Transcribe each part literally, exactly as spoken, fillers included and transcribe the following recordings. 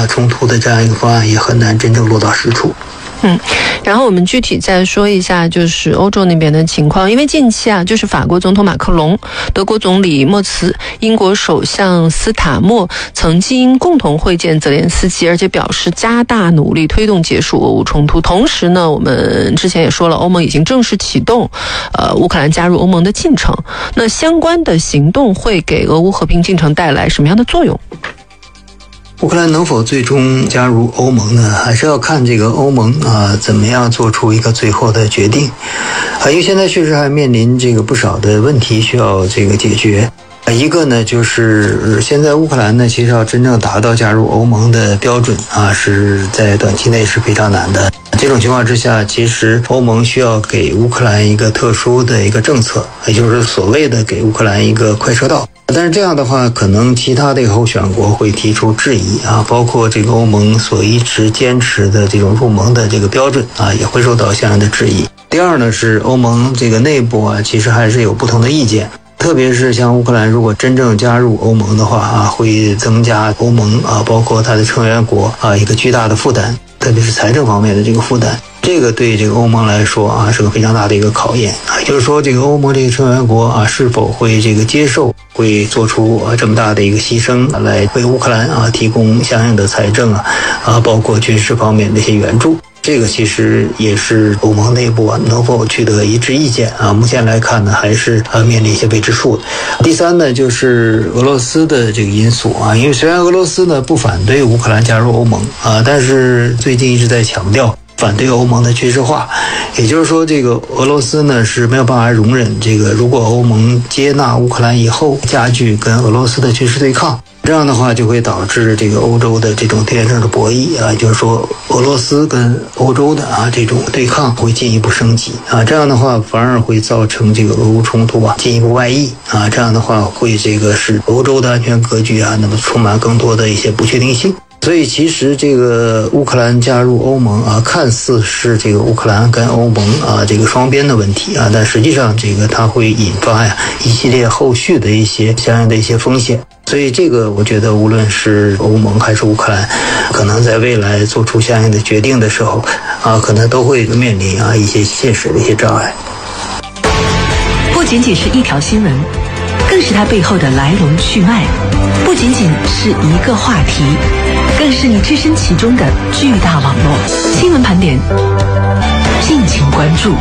啊冲突的这样一个方案也很难真正落到实处。 嗯，然后我们具体再说一下，就是欧洲那边的情况。因为近期啊，就是法国总统马克龙、德国总理默茨、英国首相斯塔默曾经共同会见泽连斯基，而且表示加大努力推动结束俄乌冲突。同时呢，我们之前也说了，欧盟已经正式启动呃乌克兰加入欧盟的进程。那相关的行动会给俄乌和平进程带来什么样的作用？ 乌克兰能否最终加入欧盟呢？还是要看这个欧盟啊怎么样做出一个最后的决定啊，因为现在确实还面临这个不少的问题需要这个解决。一个呢，就是现在乌克兰呢，其实要真正达到加入欧盟的标准啊，是在短期内是非常难的。这种情况之下，其实欧盟需要给乌克兰一个特殊的一个政策，也就是所谓的给乌克兰一个快车道。但是这样的话，可能其他的候选国会提出质疑啊，包括这个欧盟所一直坚持的这种入盟的这个标准啊，也会受到相应的质疑。第二呢，是欧盟这个内部啊，其实还是有不同的意见。特别是像乌克兰如果真正加入欧盟的话啊，会增加欧盟啊，包括它的成员国啊一个巨大的负担，特别是财政方面的这个负担。这个对这个欧盟来说啊，是个非常大的一个考验啊，也就是说这个欧盟这个成员国啊，是否会这个接受，会做出啊这么大的一个牺牲来为乌克兰啊提供相应的财政啊啊，包括军事方面的一些援助。这个其实也是欧盟内部啊能否取得一致意见啊，目前来看呢，还是啊面临一些未知数的。第三呢，就是俄罗斯的这个因素啊，因为虽然俄罗斯呢不反对乌克兰加入欧盟啊，但是最近一直在强调反对欧盟的军事化，也就是说，这个俄罗斯呢是没有办法容忍这个，如果欧盟接纳乌克兰以后，加剧跟俄罗斯的军事对抗，这样的话就会导致这个欧洲的这种地缘政治博弈啊，就是说俄罗斯跟欧洲的啊这种对抗会进一步升级啊，这样的话反而会造成这个俄乌冲突啊进一步外溢啊，这样的话会这个使欧洲的安全格局啊那么充满更多的一些不确定性。所以其实这个乌克兰加入欧盟啊，看似是这个乌克兰跟欧盟啊这个双边的问题啊，但实际上这个它会引发呀一系列后续的一些相应的一些风险。所以这个我觉得无论是欧盟还是乌克兰，可能在未来做出相应的决定的时候啊，可能都会面临啊一些现实的一些障碍。 不仅仅是一条新闻，更是它背后的来龙去脉，不仅仅是一个话题，更是你置身其中的巨大网络。新闻盘点，敬请关注。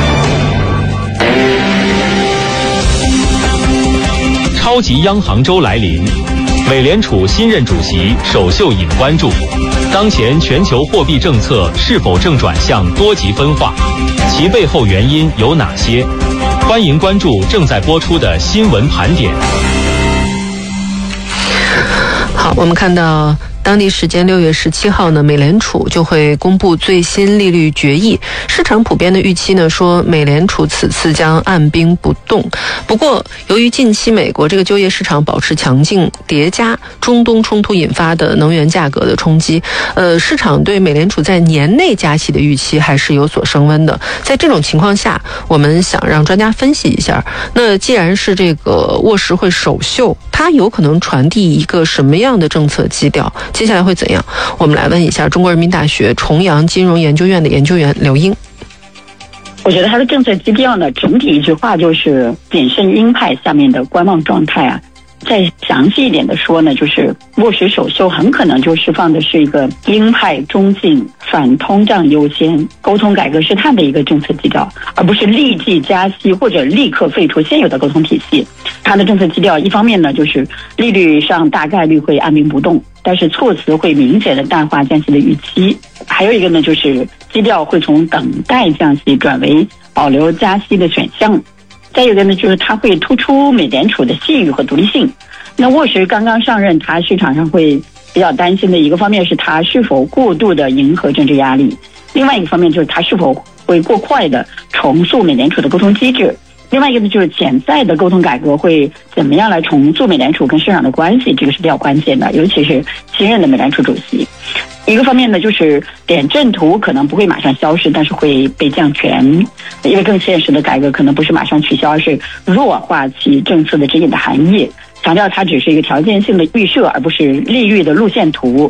超级央行周来临，美联储新任主席首秀引关注。当前全球货币政策是否正转向多极分化？其背后原因有哪些？欢迎关注正在播出的新闻盘点。 好，我们看到当地时间六月十七号呢，美联储就会公布最新利率决议。市场普遍的预期呢，说美联储此次将按兵不动。不过，由于近期美国这个就业市场保持强劲，叠加中东冲突引发的能源价格的冲击，呃，市场对美联储在年内加息的预期还是有所升温的。在这种情况下，我们想让专家分析一下，那既然是这个沃时会首秀，它有可能传递一个什么样的政策基调？接下来会怎样？我们来问一下中国人民大学重阳金融研究院的研究员刘英。 我觉得它的政策基调呢，整体一句话就是谨慎鹰派下面的观望状态啊。再详细一点的说呢，就是沃时首秀很可能就释放的是一个鹰派中性、反通胀优先、沟通改革是它的一个政策基调，而不是立即加息或者立刻废除现有的沟通体系。它的政策基调一方面呢，就是利率上大概率会按兵不动，但是措辞会明显的淡化降息的预期。还有一个呢，就是基调会从等待降息转为保留加息的选项。再有一个呢，就是它会突出美联储的信誉和独立性。那沃时刚刚上任，他市场上会比较担心的一个方面是他是否过度的迎合政治压力，另外一个方面就是他是否会过快的重塑美联储的沟通机制。另外一个呢，就是潜在的沟通改革会怎么样来重塑美联储跟市场的关系，这个是比较关键的，尤其是新任的美联储主席。一个方面呢，就是点阵图可能不会马上消失，但是会被降权，因为更现实的改革可能不是马上取消，而是弱化其政策的指引的含义，强调它只是一个条件性的预设，而不是利率的路线图。